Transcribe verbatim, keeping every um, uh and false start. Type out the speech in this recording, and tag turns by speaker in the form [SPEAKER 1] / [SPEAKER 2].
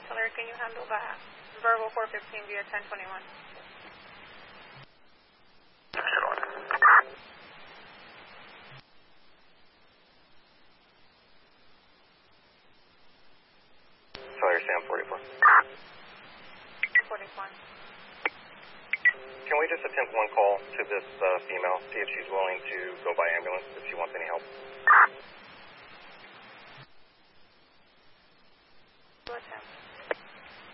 [SPEAKER 1] Hillary, can you handle that? Verbal four fifteen via ten twenty-one.
[SPEAKER 2] Hillary, Sam forty-four.
[SPEAKER 1] forty-one.
[SPEAKER 2] Can we just attempt one call to this uh, female, see if she's willing to go by ambulance if she wants any help?
[SPEAKER 1] Attempt.